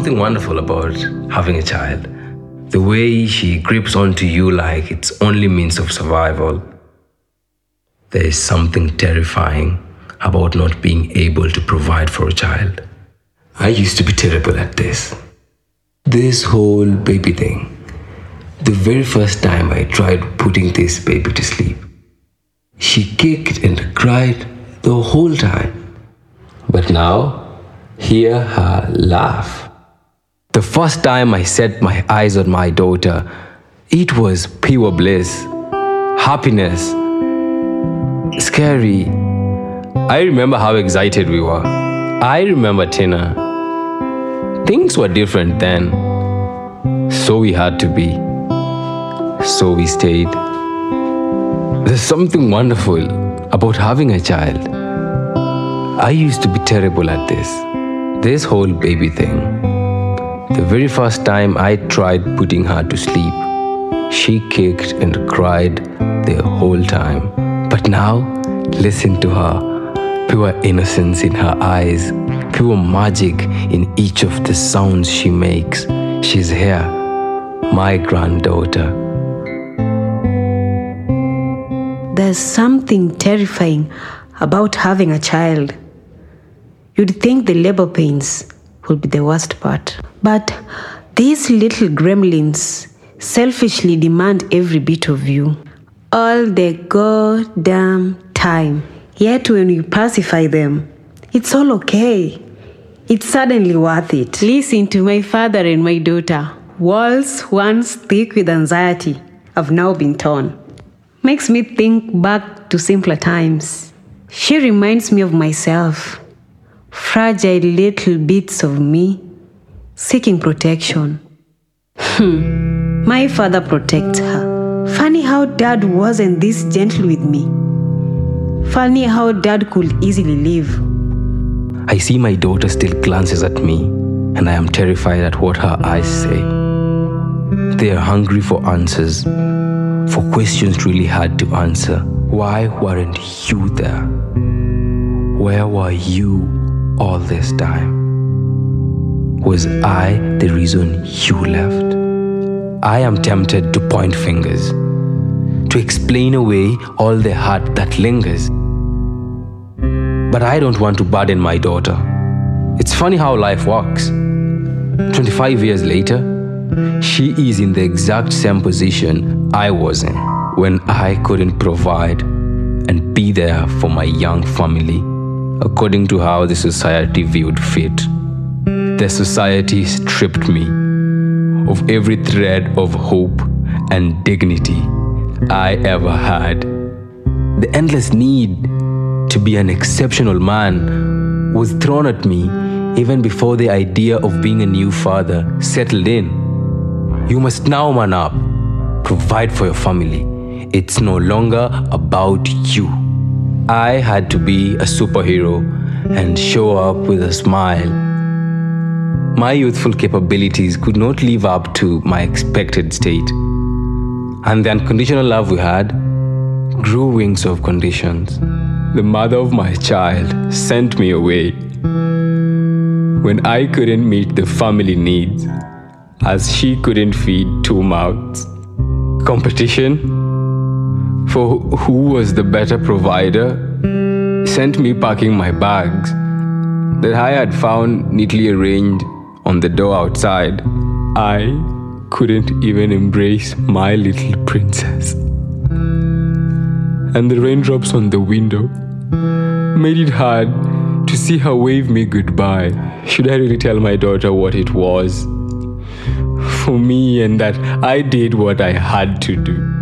something wonderful about having a child. The way she grips onto you like its only means of survival. There is something terrifying about not being able to provide for a child. I used to be terrible at this. This whole baby thing. The very first time I tried putting this baby to sleep, she kicked and cried the whole time. But now, hear her laugh. The first time I set my eyes on my daughter, it was pure bliss, happiness, scary. I remember how excited we were. I remember Tina. Things were different then. So we had to be. So we stayed. There's something wonderful about having a child. I used to be terrible at this whole baby thing. The very first time I tried putting her to sleep, she kicked and cried the whole time. But now, listen to her. Pure innocence in her eyes, pure magic in each of the sounds she makes. She's here, my granddaughter. There's something terrifying about having a child. You'd think the labor pains would be the worst part. But these little gremlins selfishly demand every bit of you. All the goddamn time. Yet when you pacify them, it's all okay. It's suddenly worth it. Listen to my father and my daughter. Walls once thick with anxiety have now been torn. Makes me think back to simpler times. She reminds me of myself. Fragile little bits of me seeking protection. My father protects her. Funny how dad wasn't this gentle with me. Funny how dad could easily leave. I see my daughter still glances at me, and I am terrified at what her eyes say. They are hungry for answers, for questions really hard to answer. Why weren't you there? Where were you all this time? Was I the reason you left? I am tempted to point fingers, to explain away all the hurt that lingers. But I don't want to burden my daughter. It's funny how life works. 25 years later, she is in the exact same position I was in when I couldn't provide and be there for my young family according to how the society viewed fit. The society stripped me of every thread of hope and dignity I ever had. The endless need to be an exceptional man was thrown at me even before the idea of being a new father settled in. You must now man up, provide for your family. It's no longer about you. I had to be a superhero and show up with a smile. My youthful capabilities could not live up to my expected state. And the unconditional love we had grew wings of conditions. The mother of my child sent me away when I couldn't meet the family needs, as she couldn't feed two mouths. Competition for who was the better provider sent me packing my bags that I had found neatly arranged on the door outside. I couldn't even embrace my little princess. And the raindrops on the window made it hard to see her wave me goodbye. Should I really tell my daughter what it was for me and that I did what I had to do?